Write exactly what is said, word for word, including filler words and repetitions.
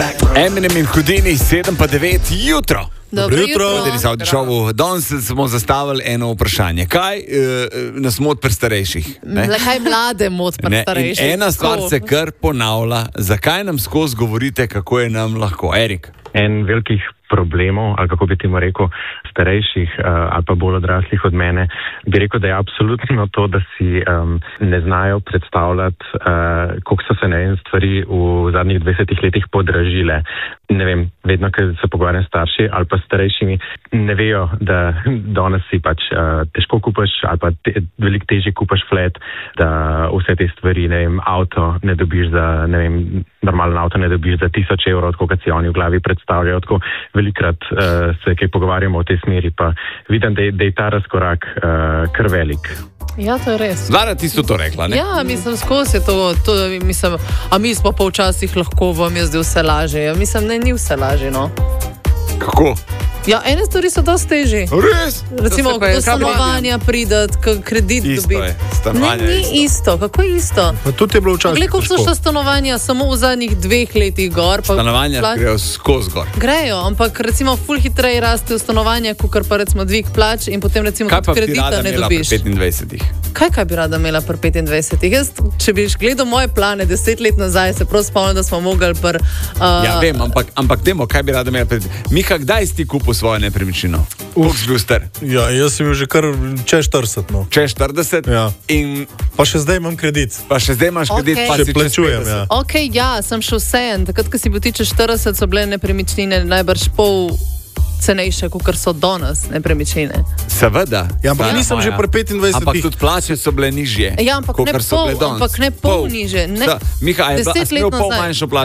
Eminem in Houdini, sedem pa devet jutro. Dobro jutro. jutro. Danes smo zastavili eno vprašanje. Kaj uh, nas moti pri starejših? Ne? Kaj mlade moti pri starejših? Ena stvar se kar ponavlja. Zakaj nam skozi govorite, kako je nam lahko? Erik? En velikih problemov, ali kako bi temu rekel, starejših uh, ali pa bolj odraslih od mene, bi rekel, da je absolutno to, da si um, ne znajo predstavljati, uh, koliko so se ne en stvari v zadnjih dvajsetih letih podražile. Ne vem, vedno, ko se pogovarjam s starši ali pa starejšimi, ne vejo, da danes si pač uh, težko kupaš ali pa te, veliko težje kupaš flat, da vse te stvari, ne vem, avto ne dobiš za, ne vem, normalen avto ne dobiš za tisoč evrov, tako kot si oni v glavi predstavljajo, tako velikrat uh, se kaj pogovarjamo v tej smeri, pa vidim, da je, da je ta razkorak uh, kar velik. Ja, to je res. Zlara, ti so to rekla, ne? Ja, mislim, skozi je to, to mislim, a mi smo pa včasih lahko, vam je zdaj vse lažje. Ja, mislim, ne, ni vse lažje, no. Kako? Ja, ene stvari so dosti težji. Res? Recimo, do stanovanja pridati, kredit dobiti. Isto je, stanovanje ne, ni isto. isto. Kako je isto? Pa tudi je bilo včasih. Glej, koliko so šla stanovanja samo v zadnjih dveh letih gor. Pa stanovanja plač... grejo skozi gor. Grejo, ampak recimo ful hitreje raste v stanovanja, kot pa recimo dvig plač in potem recimo tudi kredita ne dobiš. Kaj pa bi rada imela pri petindvajsetih? Kaj, kaj bi rada imela pri petindvajsetih? Jaz, če bi gledal moje plane deset let nazaj, se prav spomnim, da smo mogli pri... Uh... Ja, vem, ampak, ampak demo, kaj bi rada imela pri... Mika, kdaj si ti kupil svojo nepremičnino? Ja, jaz sem bil že kar čez štirideset. No. Čez štirideset? Ja. In... Pa še zdaj imam kredit. Pa še zdaj imaš kredit, okay. pa še si plačujem. Ja. Ok, ja, sem šel vsejen. Takrat, ko si bil ti čez štirideset, so bile nepremičnine najbrž pol cenejše, kot so danes nepremičnine. Seveda. Ja, ampak ja. nisem že pri petindvajsetih. Ampak tudi plače so bile nižje. Ja, ampak ne pol, ampak ne pol nižje. Ne, Miha, a je bila, a si imel pol manjšo plačo?